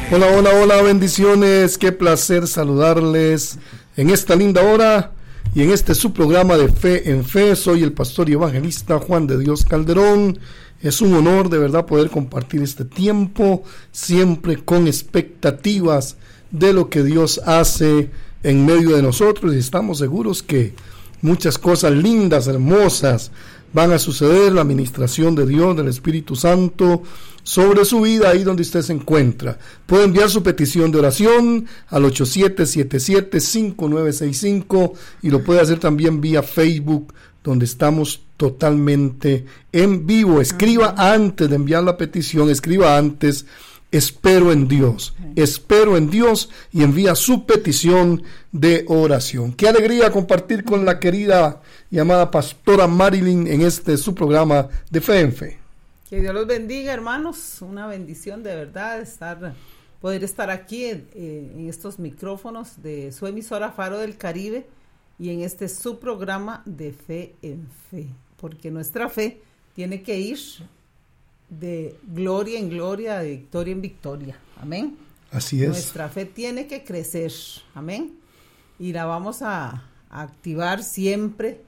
Hola, hola, hola, bendiciones, qué placer saludarles en esta linda hora y en este su programa de Fe en Fe. Soy el pastor y evangelista Juan de Dios Calderón. Es un honor de verdad poder compartir este tiempo, siempre con expectativas de lo que Dios hace en medio de nosotros, y estamos seguros que muchas cosas lindas, hermosas van a suceder. La administración de Dios, del Espíritu Santo sobre su vida ahí donde usted se encuentra. Puede enviar su petición de oración al 8777-5965 y lo puede hacer también vía Facebook, donde estamos totalmente en vivo. Escriba antes de enviar la petición, escriba antes: espero en Dios, y envía su petición de oración. Qué alegría compartir con la querida y amada pastora Marilyn en su programa de Fe en Fe. Que Dios los bendiga, hermanos. Una bendición de verdad poder estar aquí en estos micrófonos de su emisora Faro del Caribe y en su programa de Fe en Fe, porque nuestra fe tiene que ir de gloria en gloria, de victoria en victoria. Amén. Así es. Nuestra fe tiene que crecer. Amén. Y la vamos a activar siempre,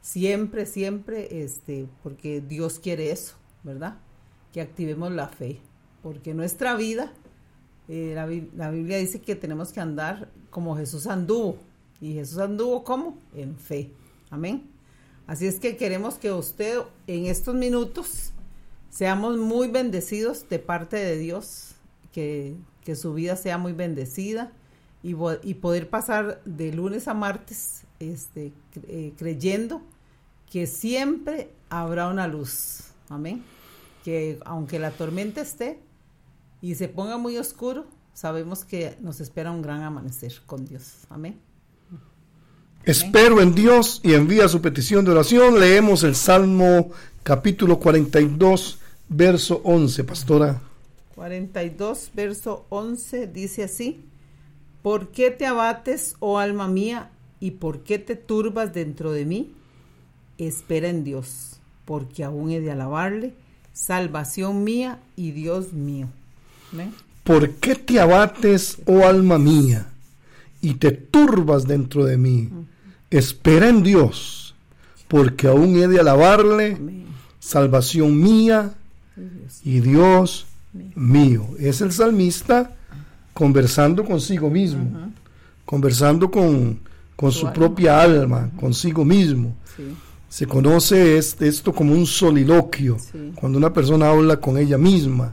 porque Dios quiere eso, ¿verdad? Que activemos la fe, porque nuestra vida, la Biblia dice que tenemos que andar como Jesús anduvo. ¿Y Jesús anduvo cómo? En fe. Amén. Así es que queremos que usted en estos minutos seamos muy bendecidos de parte de Dios, que su vida sea muy bendecida y poder pasar de lunes a martes creyendo que siempre habrá una luz. Amén. Que aunque la tormenta esté y se ponga muy oscuro, sabemos que nos espera un gran amanecer con Dios. Amén. Espero en Dios y envía su petición de oración. Leemos el Salmo capítulo 42, verso 11, pastora. 42, verso 11, dice así: ¿Por qué te abates, oh alma mía, y por qué te turbas dentro de mí? Espera en Dios, porque aún he de alabarle, salvación mía y Dios mío. ¿Ven? ¿Por qué te abates, oh alma mía, y te turbas dentro de mí? Espera en Dios, porque aún he de alabarle. Amén. Salvación mía y Dios mío. Es el salmista conversando consigo mismo, conversando con su propia alma, consigo mismo. Sí. Se conoce esto como un soliloquio, cuando una persona habla con ella misma.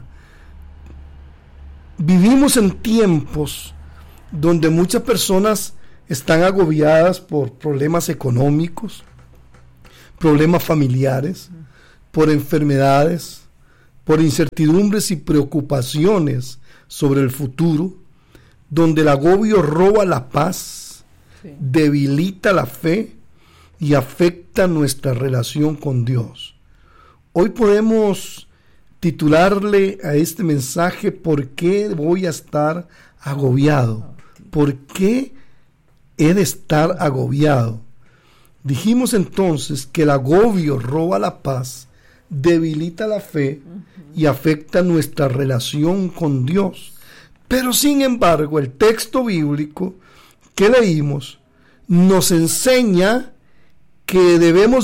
Vivimos en tiempos donde muchas personas están agobiadas por problemas económicos, problemas familiares, por enfermedades, por incertidumbres y preocupaciones sobre el futuro, donde el agobio roba la paz, debilita la fe y afecta nuestra relación con Dios. Hoy podemos titularle a este mensaje: ¿por qué voy a estar agobiado? ¿Por qué he de estar agobiado? Dijimos entonces que el agobio roba la paz, debilita la fe y afecta nuestra relación con Dios. Pero sin embargo, el texto bíblico que leímos nos enseña que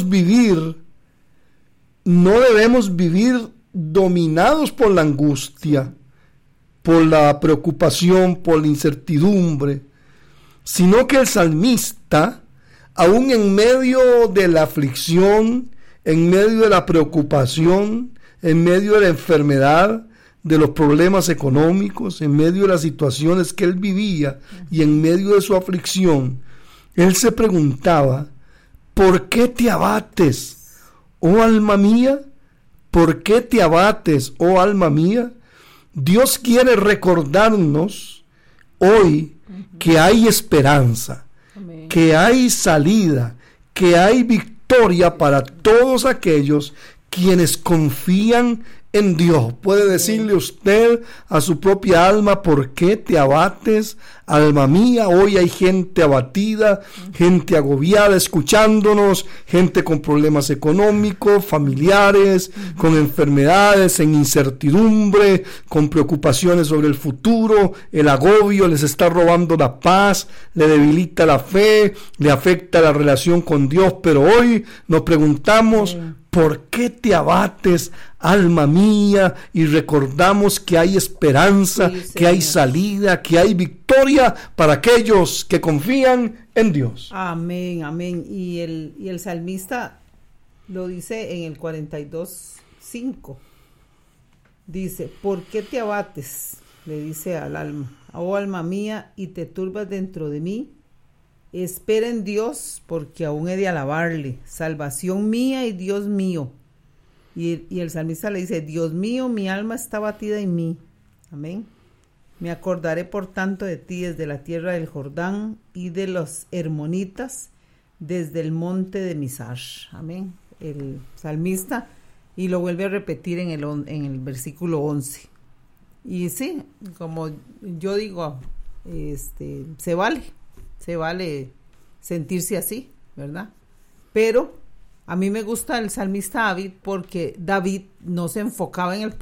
no debemos vivir dominados por la angustia, por la preocupación, por la incertidumbre, sino que el salmista, aún en medio de la aflicción, en medio de la preocupación, en medio de la enfermedad, de los problemas económicos, en medio de las situaciones que él vivía y en medio de su aflicción, él se preguntaba: ¿por qué te abates, oh alma mía? ¿Por qué te abates, oh alma mía? Dios quiere recordarnos hoy que hay esperanza, que hay salida, que hay victoria para todos aquellos quienes confían en Dios. Puede decirle usted a su propia alma: ¿por qué te abates, alma mía? Hoy hay gente abatida, gente agobiada escuchándonos, gente con problemas económicos, familiares, con enfermedades, en incertidumbre, con preocupaciones sobre el futuro. El agobio les está robando la paz, le debilita la fe, le afecta la relación con Dios. Pero hoy nos preguntamos: ¿por qué te abates, alma mía? Y recordamos que hay esperanza, que hay salida, que hay victoria para aquellos que confían en Dios. Amén, amén. Y el salmista lo dice en el 42:5. Dice: ¿por qué te abates? Le dice al alma: oh alma mía, y te turbas dentro de mí. Espera en Dios, porque aún he de alabarle, salvación mía y Dios mío. Y el salmista le dice: Dios mío, mi alma está batida en mí. Amén. Me acordaré por tanto de ti desde la tierra del Jordán y de los hermonitas desde el monte de Mizar. Amén. El salmista, y lo vuelve a repetir en el versículo 11. Y sí, como yo digo, se vale sentirse así, ¿verdad? Pero a mí me gusta el salmista David, porque David no se enfocaba en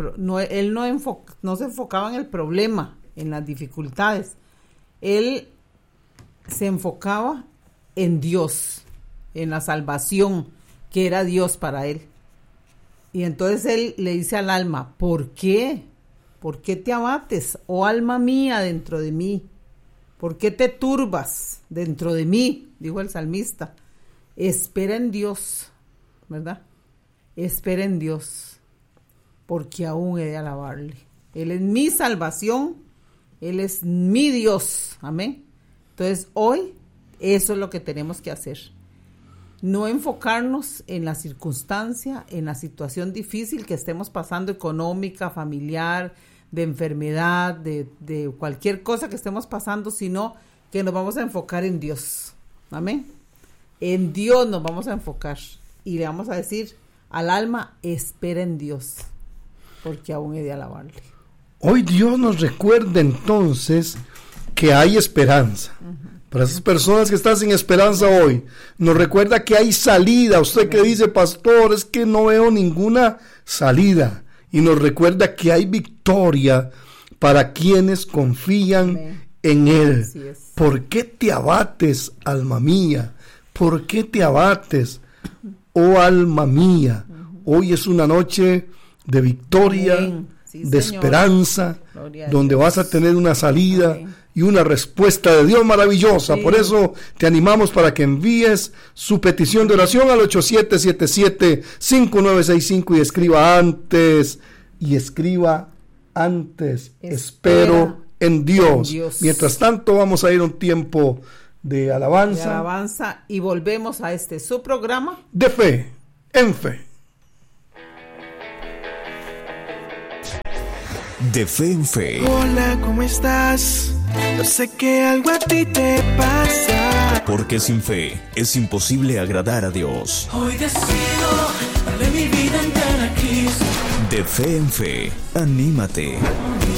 no se enfocaba en el problema, en las dificultades. Él se enfocaba en Dios, en la salvación que era Dios para él. Y entonces él le dice al alma: ¿por qué? ¿Por qué te abates, oh alma mía, dentro de mí? ¿Por qué te turbas dentro de mí? Dijo el salmista. Espera en Dios, ¿verdad? Espera en Dios, porque aún he de alabarle. Él es mi salvación, Él es mi Dios. Amén. Entonces hoy eso es lo que tenemos que hacer. No enfocarnos en la circunstancia, en la situación difícil que estemos pasando, económica, familiar, de enfermedad, de cualquier cosa que estemos pasando, sino que nos vamos a enfocar en Dios. Amén. En Dios nos vamos a enfocar y le vamos a decir al alma: espera en Dios, porque aún he de alabarle. Hoy Dios nos recuerda entonces que hay esperanza. Para esas personas que están sin esperanza hoy, nos recuerda que hay salida. Usted que dice: pastor, es que no veo ninguna salida. Y nos recuerda que hay victoria para quienes confían en Él. ¿Por qué te abates, alma mía? ¿Por qué te abates, oh alma mía? Hoy es una noche de victoria, de esperanza, donde vas a tener una salida y una respuesta de Dios maravillosa. Por eso te animamos para que envíes su petición de oración al 8777-5965 y escriba antes, espero en Dios. Mientras tanto, vamos a ir a un tiempo de alabanza y volvemos a su programa de fe en fe. De fe en fe. Hola, ¿cómo estás? Yo sé que algo a ti te pasa. Porque sin fe es imposible agradar a Dios. Hoy decido darle mi vida entera a Cristo. De fe en fe, anímate.